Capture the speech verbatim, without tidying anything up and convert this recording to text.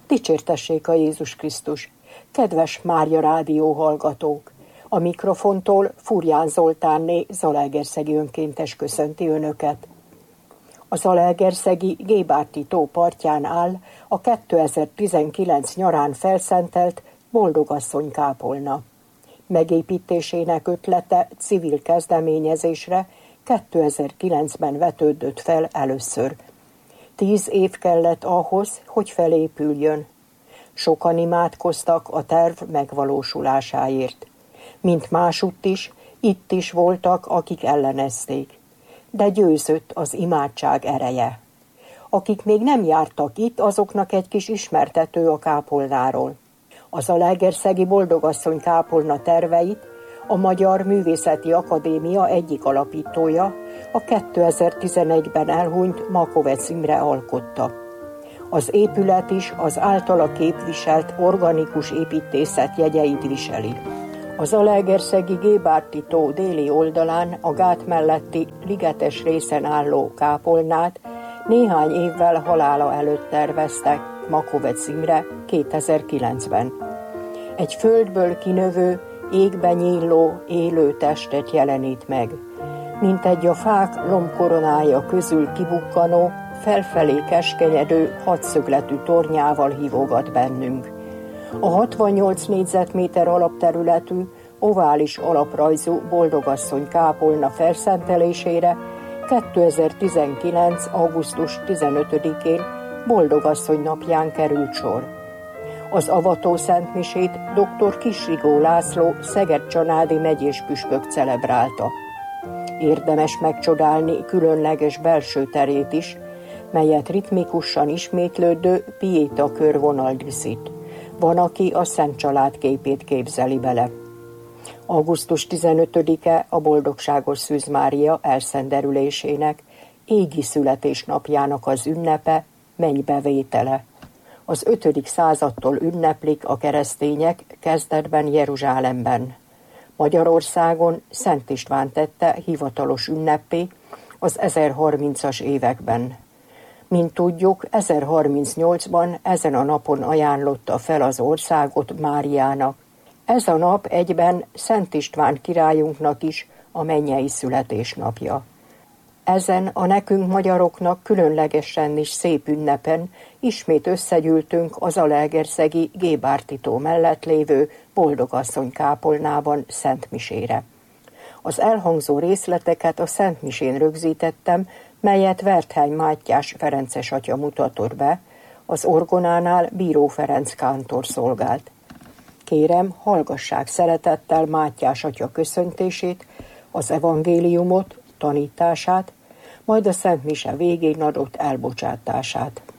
Dicsértessék a Jézus Krisztus! Kedves Mária Rádió hallgatók! A mikrofontól Furján Zoltánné zalaegerszegi önkéntes köszönti Önöket. A zalaegerszegi Gébárti tó partján áll a kétezer-tizenkilenc nyarán felszentelt Boldogasszony kápolna. Megépítésének ötlete civil kezdeményezésre kétezer-kilencben vetődött fel először. Tíz év kellett ahhoz, hogy felépüljön. Sokan imádkoztak a terv megvalósulásáért. Mint másutt is, itt is voltak, akik ellenezték. De győzött az imádság ereje. Akik még nem jártak itt, azoknak egy kis ismertető a kápolnáról. A zalaegerszegi Boldogasszony kápolna terveit a Magyar Művészeti Akadémia egyik alapítója, a kétezer-tizenegyben elhunyt Makovecz Imre alkotta. Az épület is az általa képviselt organikus építészet jegyeit viseli. A zalaegerszegi Gébárti tó déli oldalán a gát melletti ligetes részen álló kápolnát néhány évvel halála előtt terveztek Makovecz Imre kétezer-kilencben. Egy földből kinövő, égbe nyíló, élő testet jelenít meg, mint egy a fák lombkoronája közül kibukkanó, felfelé keskenyedő hatszögletű tornyával hívogat bennünk. A hatvannyolc négyzetméter alapterületű, ovális alaprajzú Boldogasszony kápolna felszentelésére kétezer-tizenkilenc. augusztus tizenötödikén Boldogasszony napján került sor. Az avató szentmisét dr. Kisrigó László szeged-csanádi megyés püspök celebrálta. Érdemes megcsodálni különleges belső terét is, melyet ritmikusan ismétlődő piéta körvonal díszít. Van, aki a Szent Család képét képzeli bele. augusztus tizenötödike a Boldogságos Szűz Mária elszenderülésének, égi születésnapjának az ünnepe, mennybevétele. Az ötödik századtól ünneplik a keresztények, kezdetben Jeruzsálemben. Magyarországon Szent István tette hivatalos ünnepé az ezerharmincas években. Mint tudjuk, ezerharmincnyolcban ezen a napon ajánlotta fel az országot Máriának. Ez a nap egyben Szent István királyunknak is a mennyei születésnapja. Ezen a nekünk magyaroknak különlegesen is szép ünnepen ismét összegyűltünk a zalaegerszegi Gébárti tó mellett lévő Boldogasszony kápolnában szentmisére. Az elhangzó részleteket a szentmisén rögzítettem, melyet Wertheim Mátyás ferences atya mutatott be, az orgonánál Bíró Ferenc kántor szolgált. Kérem, hallgassák szeretettel Mátyás atya köszöntését, az evangéliumot, tanítását, majd a szentmise végén adott elbocsátását.